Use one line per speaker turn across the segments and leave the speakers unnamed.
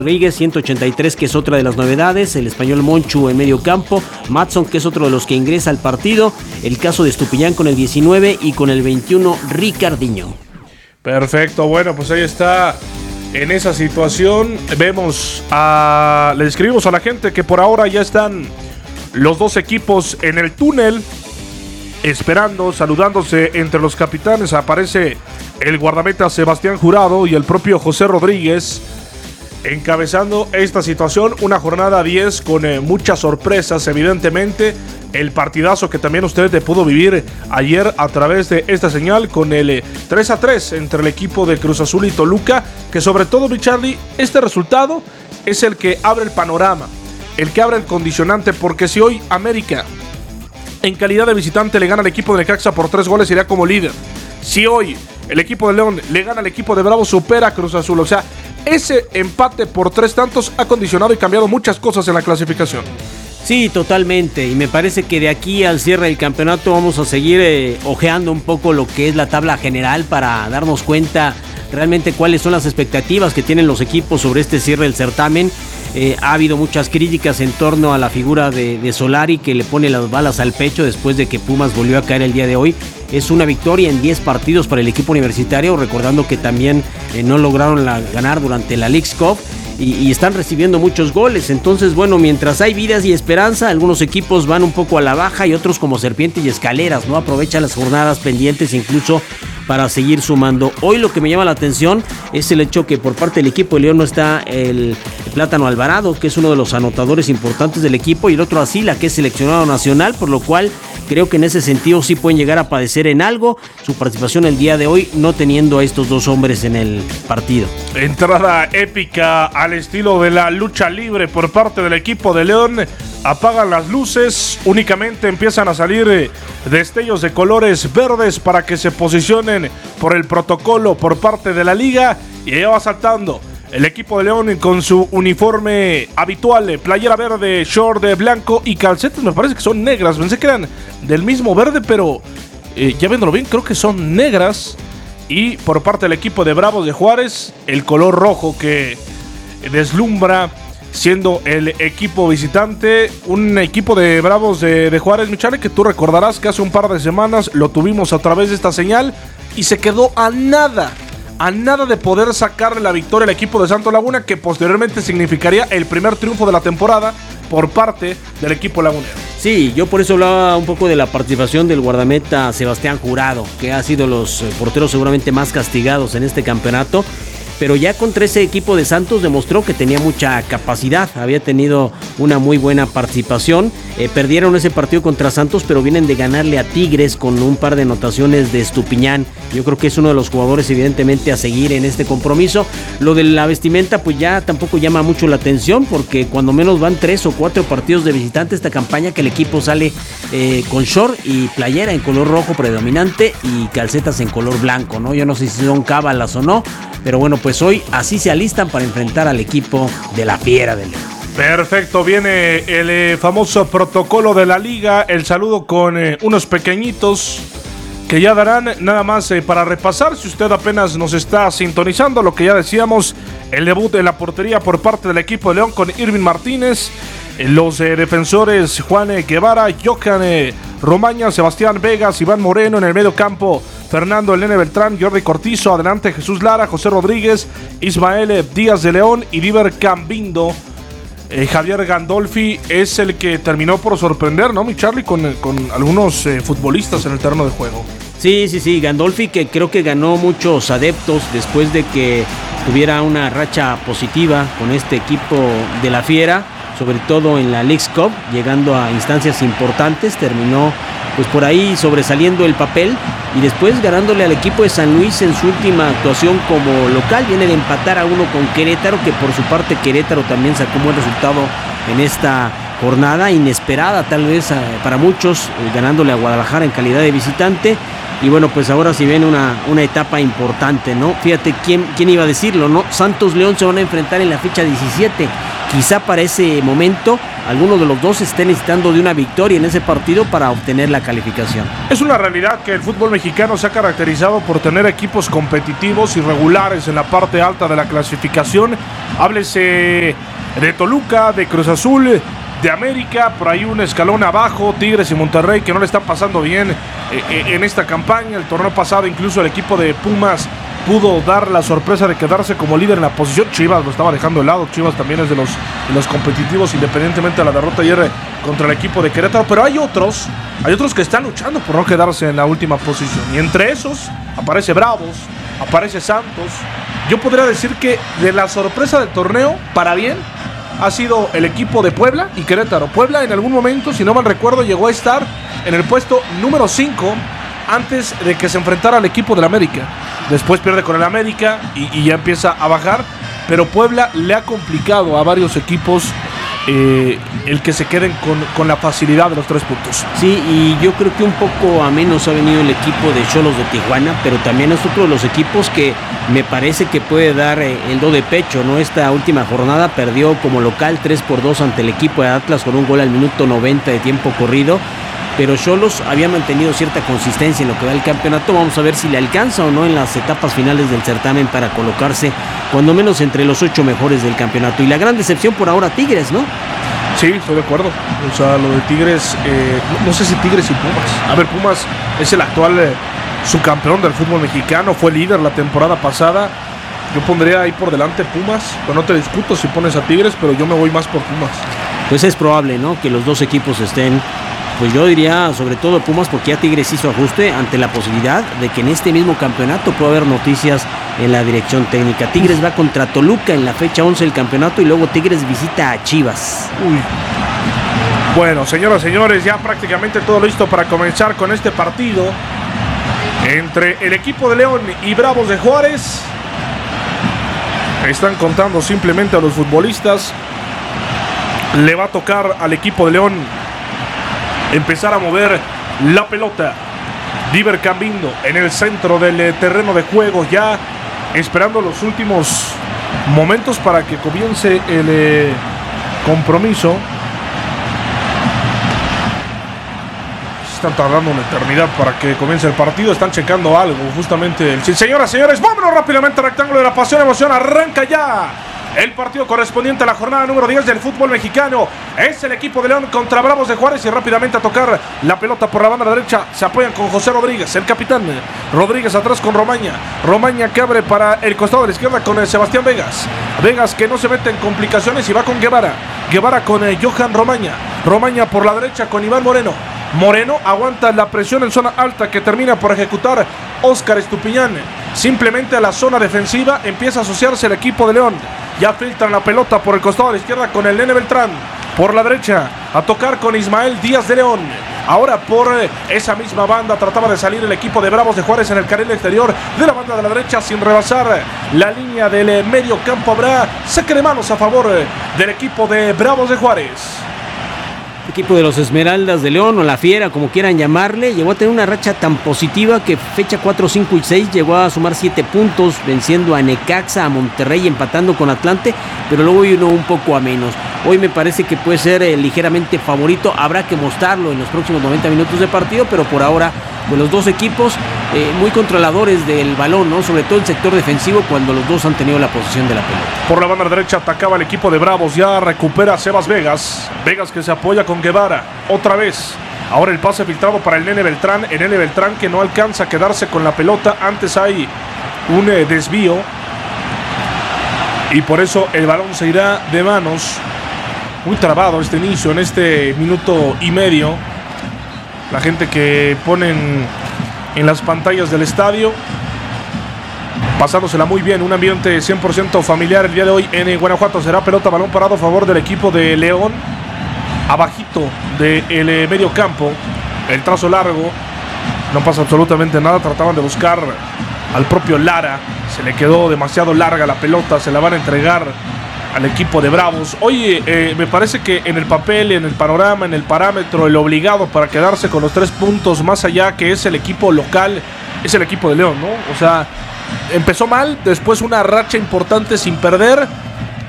Rodríguez, 183, que es otra de las novedades, el español Monchu en medio campo, Maatson, que es otro de los que ingresa al partido, el caso de Estupiñán con el 19 y con el 21 Ricardinho.
Perfecto, bueno, pues ahí está. En esa situación le describimos a la gente que por ahora ya están los dos equipos en el túnel, esperando, saludándose entre los capitanes. Aparece el guardameta Sebastián Jurado y el propio José Rodríguez encabezando esta situación. Una jornada 10 con muchas sorpresas, evidentemente. El partidazo que también usted pudo vivir ayer a través de esta señal con el 3-3 entre el equipo de Cruz Azul y Toluca, que sobre todo, mi Charlie, este resultado es el que abre el panorama, el que abre el condicionante, porque si hoy América en calidad de visitante le gana al equipo de Necaxa por 3 goles, iría como líder. Si hoy el equipo de León le gana al equipo de Bravos, supera a Cruz Azul. O sea, ese empate por 3 tantos ha condicionado y cambiado muchas cosas en la clasificación.
Sí, totalmente, y me parece que de aquí al cierre del campeonato vamos a seguir ojeando un poco lo que es la tabla general para darnos cuenta realmente cuáles son las expectativas que tienen los equipos sobre este cierre del certamen. Ha habido muchas críticas en torno a la figura de Solari, que le pone las balas al pecho después de que Pumas volvió a caer el día de hoy. Es una victoria en 10 partidos para el equipo universitario, recordando que también no lograron ganar durante la Leagues Cup y están recibiendo muchos goles. Entonces, bueno, mientras hay vidas y esperanza, algunos equipos van un poco a la baja y otros, como serpientes y escaleras, ¿no? Aprovechan las jornadas pendientes incluso para seguir sumando. Hoy lo que me llama la atención es el hecho que por parte del equipo de León no está el Plátano Alvarado, que es uno de los anotadores importantes del equipo, y el otro Asila, que es seleccionado nacional, por lo cual creo que en ese sentido sí pueden llegar a padecer en algo su participación el día de hoy, no teniendo a estos dos hombres en el partido.
Entrada épica al estilo de la lucha libre por parte del equipo de León. Apagan las luces, únicamente empiezan a salir destellos de colores verdes para que se posicionen por el protocolo por parte de la liga, y ahí va saltando el equipo de León con su uniforme habitual, playera verde, short de blanco y calcetas, me parece que son negras, pensé que eran del mismo verde, pero ya viéndolo bien, creo que son negras. Y por parte del equipo de Bravos de Juárez, el color rojo que deslumbra, siendo el equipo visitante, un equipo de Bravos de Juárez, Michale, que tú recordarás que hace un par de semanas lo tuvimos a través de esta señal y se quedó a nada de poder sacarle la victoria al equipo de Santos Laguna, que posteriormente significaría el primer triunfo de la temporada por parte del equipo lagunero.
Sí, yo por eso hablaba un poco de la participación del guardameta Sebastián Jurado, que ha sido los porteros seguramente más castigados en este campeonato, pero ya contra ese equipo de Santos demostró que tenía mucha capacidad, había tenido una muy buena participación. Perdieron ese partido contra Santos, pero vienen de ganarle a Tigres con un par de anotaciones de Estupiñán. Yo creo que es uno de los jugadores evidentemente a seguir en este compromiso. Lo de la vestimenta pues ya tampoco llama mucho la atención, porque cuando menos van 3 o 4 partidos de visitante esta campaña que el equipo sale con short y playera en color rojo predominante y calcetas en color blanco, ¿no? Yo no sé si son cábalas o no, pero bueno, pues hoy así se alistan para enfrentar al equipo de la Fiera de León.
Perfecto, viene el famoso protocolo de la liga, el saludo con unos pequeñitos que ya darán nada más para repasar. Si usted apenas nos está sintonizando, lo que ya decíamos, el debut en la portería por parte del equipo de León con Irving Martínez, los defensores Juan Guevara, Johan Romaña, Sebastián Vegas, Iván Moreno, en el medio campo Fernando El Nene Beltrán, Jordi Cortizo, adelante Jesús Lara, José Rodríguez, Ismael Díaz de León y Diver Cambindo. Javier Gandolfi es el que terminó por sorprender, ¿no, mi Charlie? Con algunos futbolistas en el terreno de juego.
Sí, Gandolfi, que creo que ganó muchos adeptos después de que tuviera una racha positiva con este equipo de la Fiera, sobre todo en la Leagues Cup, llegando a instancias importantes. Terminó pues por ahí sobresaliendo el papel y después ganándole al equipo de San Luis en su última actuación como local. Viene de empatar a 1 con Querétaro, que por su parte Querétaro también sacó un buen resultado en esta jornada, inesperada tal vez para muchos, ganándole a Guadalajara en calidad de visitante. Y bueno, pues ahora sí viene una etapa importante, ¿no? Fíjate, ¿quién iba a decirlo, no? Santos León se van a enfrentar en la fecha 17. quizá para ese momento alguno de los dos esté necesitando de una victoria en ese partido para obtener la calificación.
Es una realidad que el fútbol mexicano se ha caracterizado por tener equipos competitivos y regulares en la parte alta de la clasificación. Háblese de Toluca, de Cruz Azul, de América, por ahí un escalón abajo, Tigres y Monterrey, que no le están pasando bien en esta campaña. El torneo pasado incluso el equipo de Pumas pudo dar la sorpresa de quedarse como líder en la posición. Chivas lo estaba dejando de lado. Chivas también es de los competitivos, independientemente de la derrota ayer contra el equipo de Querétaro. Pero hay otros que están luchando por no quedarse en la última posición. Y entre esos aparece Bravos, aparece Santos. Yo podría decir que de la sorpresa del torneo, para bien, ha sido el equipo de Puebla y Querétaro. Puebla en algún momento, si no mal recuerdo, llegó a estar en el puesto número 5 antes de que se enfrentara al equipo del América. Después pierde con el América y ya empieza a bajar. Pero Puebla le ha complicado a varios equipos el que se queden con la facilidad de los 3 puntos.
Sí, y yo creo que un poco a menos ha venido el equipo de Xolos de Tijuana, pero también es otro de los equipos que me parece que puede dar el do de pecho, ¿no? Esta última jornada perdió como local 3-2 ante el equipo de Atlas con un gol al minuto 90 de tiempo corrido, pero Xolos había mantenido cierta consistencia en lo que va el campeonato. Vamos a ver si le alcanza o no en las etapas finales del certamen para colocarse cuando menos entre los 8 mejores del campeonato. Y la gran decepción por ahora, Tigres, ¿no?
Sí, estoy de acuerdo. O sea, lo de Tigres, no sé si Tigres y Pumas. A ver, Pumas es el actual subcampeón del fútbol mexicano, fue líder la temporada pasada. Yo pondría ahí por delante Pumas, pero no te discuto si pones a Tigres, pero yo me voy más por Pumas.
Pues es probable, ¿no?, que los dos equipos estén, pues yo diría sobre todo Pumas, porque ya Tigres hizo ajuste ante la posibilidad de que en este mismo campeonato pueda haber noticias en la dirección técnica. Tigres va contra Toluca en la fecha 11 del campeonato y luego Tigres visita a Chivas.
Uy. Bueno, señoras y señores, ya prácticamente todo listo para comenzar con este partido entre el equipo de León y Bravos de Juárez. Están contando simplemente a los futbolistas. Le va a tocar al equipo de León empezar a mover la pelota. Diver Cambindo en el centro del terreno de juego, ya esperando los últimos momentos para que comience el compromiso. Están tardando una eternidad para que comience el partido. Están checando algo, justamente. Señoras, señores, vámonos rápidamente al rectángulo de la pasión, emoción. Arranca ya el partido correspondiente a la jornada número 10 del fútbol mexicano. Es el equipo de León contra Bravos de Juárez. Y rápidamente a tocar la pelota por la banda derecha. Se apoyan con José Rodríguez, el capitán. Rodríguez atrás con Romaña. Romaña que abre para el costado de la izquierda con Sebastián Vegas. Vegas que no se mete en complicaciones y va con Guevara. Guevara con Johan Romaña. Romaña por la derecha con Iván Moreno. Moreno aguanta la presión en zona alta que termina por ejecutar Óscar Estupiñán. Simplemente a la zona defensiva empieza a asociarse el equipo de León. Ya filtran la pelota por el costado de la izquierda con el Nene Beltrán. Por la derecha a tocar con Ismael Díaz de León. Ahora por esa misma banda trataba de salir el equipo de Bravos de Juárez en el carril exterior de la banda de la derecha sin rebasar la línea del medio campo. Habrá saque de manos a favor del equipo de Bravos de Juárez.
Equipo de los Esmeraldas de León, o la Fiera, como quieran llamarle, llegó a tener una racha tan positiva que fecha 4, 5 y 6 llegó a sumar 7 puntos, venciendo a Necaxa, a Monterrey, empatando con Atlante, pero luego vino un poco a menos. Hoy me parece que puede ser ligeramente favorito, habrá que mostrarlo en los próximos 90 minutos de partido, pero por ahora, pues los dos equipos muy controladores del balón, ¿no? Sobre todo el sector defensivo cuando los dos han tenido la posesión de la pelota.
Por la banda derecha atacaba el equipo de Bravos, ya recupera Sebas Vegas. Vegas que se apoya con Guevara, otra vez. Ahora el pase filtrado para el Nene Beltrán. El Nene Beltrán que no alcanza a quedarse con la pelota. Antes hay un desvío. Y por eso el balón se irá de manos. Muy trabado este inicio en este minuto y medio. La gente que ponen en las pantallas del estadio pasándosela muy bien, un ambiente 100% familiar el día de hoy en Guanajuato. Será pelota, balón parado a favor del equipo de León, abajito del medio campo, el trazo largo, no pasa absolutamente nada. Trataban de buscar al propio Lara, se le quedó demasiado larga la pelota, se la van a entregar al equipo de Bravos. Oye, me parece que en el papel, en el panorama, en el parámetro, el obligado para quedarse con los 3 puntos más allá, que es el equipo local, es el equipo de León, ¿no? O sea, empezó mal, después una racha importante sin perder,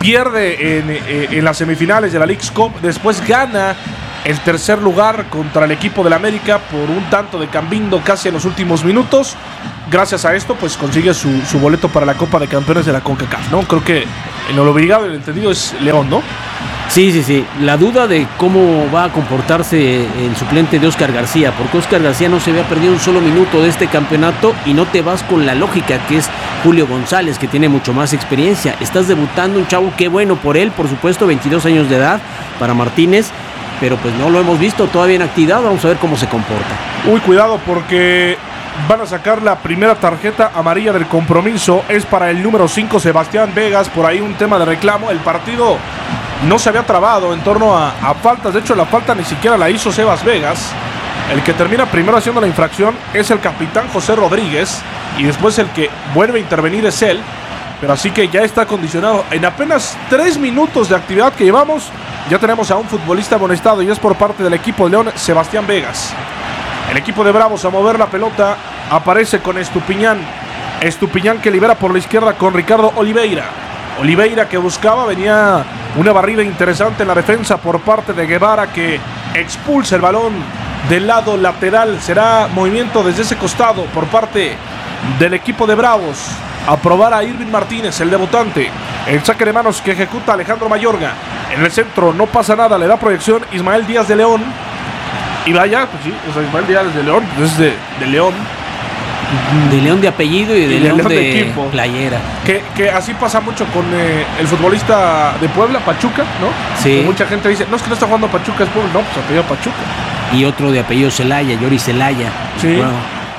pierde en las semifinales de la Leagues Cup, después gana el tercer lugar contra el equipo del América por un tanto de Cambindo casi en los últimos minutos. Gracias a esto, pues consigue su boleto para la Copa de Campeones de la CONCACAF, ¿no? Creo que en lo obligado y el entendido es León, ¿no?
Sí. La duda de cómo va a comportarse el suplente de Óscar García, porque Óscar García no se había perdido un solo minuto de este campeonato y no te vas con la lógica que es Julio González, que tiene mucho más experiencia. Estás debutando un chavo, qué bueno por él, por supuesto, 22 años de edad para Martínez, pero pues no lo hemos visto todavía en actividad. Vamos a ver cómo se comporta.
Uy, cuidado porque van a sacar la primera tarjeta amarilla del compromiso. Es para el número 5, Sebastián Vegas. Por ahí un tema de reclamo. El partido no se había trabado en torno a faltas. De hecho, la falta ni siquiera la hizo Sebas Vegas. El que termina primero haciendo la infracción es el capitán José Rodríguez. Y después el que vuelve a intervenir es él. Pero así que ya está condicionado. En apenas 3 minutos de actividad que llevamos, ya tenemos a un futbolista amonestado. Y es por parte del equipo de León, Sebastián Vegas. El equipo de Bravos a mover la pelota. Aparece con Estupiñán. Estupiñán que libera por la izquierda con Ricardo Oliveira. Oliveira que buscaba, venía una barrida interesante en la defensa por parte de Guevara, que expulsa el balón del lado lateral. Será movimiento desde ese costado por parte del equipo de Bravos. A probar a Irving Martínez, el debutante. El saque de manos que ejecuta Alejandro Mayorga. En el centro no pasa nada, le da proyección Ismael Díaz de León. Y vaya, pues sí, o sea, Ismael Díaz de León, pues es de León.
De León de apellido y de León de
equipo.
Playera.
Que así pasa mucho con el futbolista de Puebla, Pachuca, ¿no?
Sí.
Que mucha gente dice, no, es que no está jugando Pachuca, es Puebla. No, pues apellido Pachuca.
Y otro de apellido Celaya, Yori Celaya.
Sí.
Wow.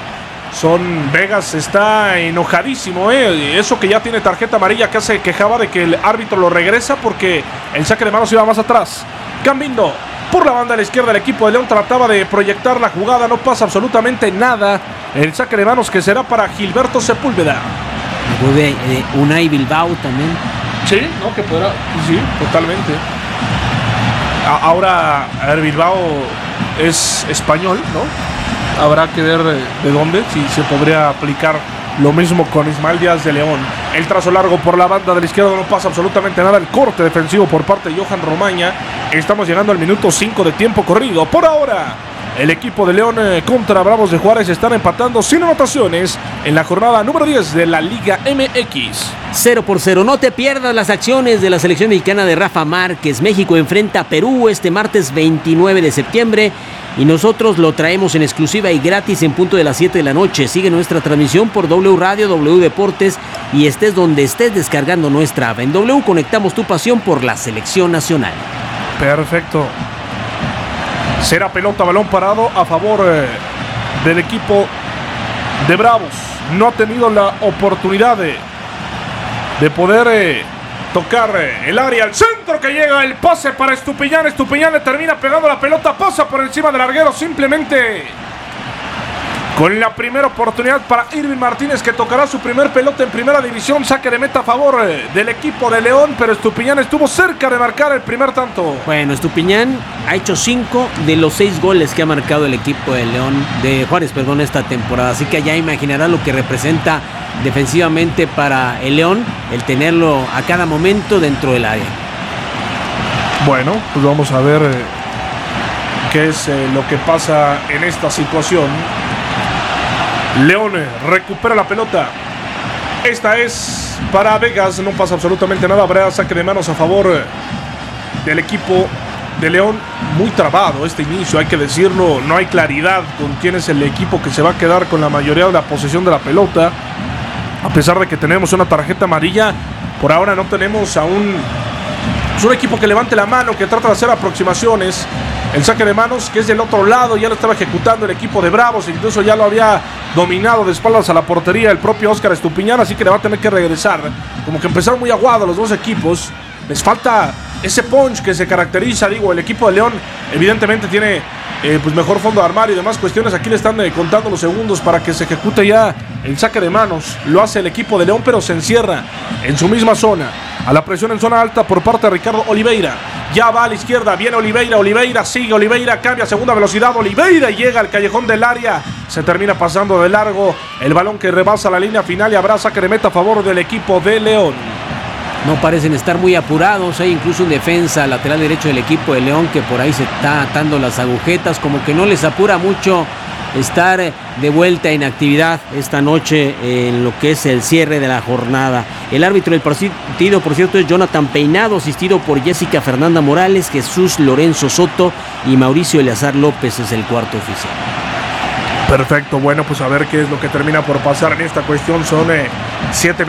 Vegas está enojadísimo, eso que ya tiene tarjeta amarilla, que se quejaba de que el árbitro lo regresa porque el saque de manos iba más atrás. Cambindo por la banda de la izquierda, el equipo de León trataba de proyectar la jugada, no pasa absolutamente nada. El saque de manos que será para Gilberto Sepúlveda.
De Unai Bilbao también.
Sí, no, que podrá, sí, totalmente. Ahora, a ver, Bilbao es español, ¿no? Habrá que ver de dónde, si se podría aplicar lo mismo con Ismael Díaz de León. El trazo largo por la banda de la izquierda, no pasa absolutamente nada. El corte defensivo por parte de Johan Romaña. Estamos llegando al minuto 5 de tiempo corrido. Por ahora, el equipo de León contra Bravos de Juárez están empatando sin anotaciones en la jornada número 10 de la Liga MX.
0-0. No te pierdas las acciones de la selección mexicana de Rafa Márquez. México enfrenta a Perú este martes 29 de septiembre. Y nosotros lo traemos en exclusiva y gratis en punto de las 7 de la noche. Sigue nuestra transmisión por W Radio, W Deportes y estés donde estés descargando nuestra app. En W conectamos tu pasión por la selección nacional.
Perfecto. Será pelota, balón parado a favor del equipo de Bravos. No ha tenido la oportunidad de poder tocar el área, al centro que llega el pase para Estupiñán. Estupiñán le termina pegando la pelota, pasa por encima del larguero simplemente con la primera oportunidad para Irving Martínez, que tocará su primer pelota en primera división. Saque de meta a favor del equipo de León, pero Estupiñán estuvo cerca de marcar el primer tanto.
Bueno, Estupiñán ha hecho 5 de los 6 goles que ha marcado el equipo de León, de Juárez, perdón, esta temporada. Así que ya imaginará lo que representa defensivamente para el León el tenerlo a cada momento dentro del área.
Bueno, pues vamos a ver qué es lo que pasa en esta situación. León recupera la pelota. Esta es para Vegas, no pasa absolutamente nada. Habrá saque de manos a favor del equipo de León. Muy trabado este inicio, hay que decirlo. No hay claridad con quién es el equipo que se va a quedar con la mayoría de la posesión de la pelota. A pesar de que tenemos una tarjeta amarilla, por ahora no tenemos a un equipo que levante la mano, que trata de hacer aproximaciones. El saque de manos, que es del otro lado, ya lo estaba ejecutando el equipo de Bravos, incluso ya lo había dominado de espaldas a la portería el propio Óscar Estupiñán, así que le va a tener que regresar. Como que empezaron muy aguados los dos equipos. Les falta ese punch que se caracteriza, el equipo de León evidentemente tiene pues mejor fondo de armario y demás cuestiones. Aquí le están contando los segundos para que se ejecute ya el saque de manos. Lo hace el equipo de León, pero se encierra en su misma zona. A la presión en zona alta por parte de Ricardo Oliveira. Ya va a la izquierda, viene Oliveira, sigue Oliveira, cambia a segunda velocidad, Oliveira llega al callejón del área, se termina pasando de largo el balón que rebasa la línea final y habrá saque de meta a favor del equipo de León.
No parecen estar muy apurados. Hay incluso un defensa lateral derecho del equipo de León que por ahí se está atando las agujetas, como que no les apura mucho estar de vuelta en actividad esta noche en lo que es el cierre de la jornada. El árbitro del partido, por cierto, es Jonathan Peinado, asistido por Jessica Fernanda Morales, Jesús Lorenzo Soto y Mauricio Eleazar López es el cuarto oficial.
Perfecto, bueno, pues a ver qué es lo que termina por pasar en esta cuestión. Son 7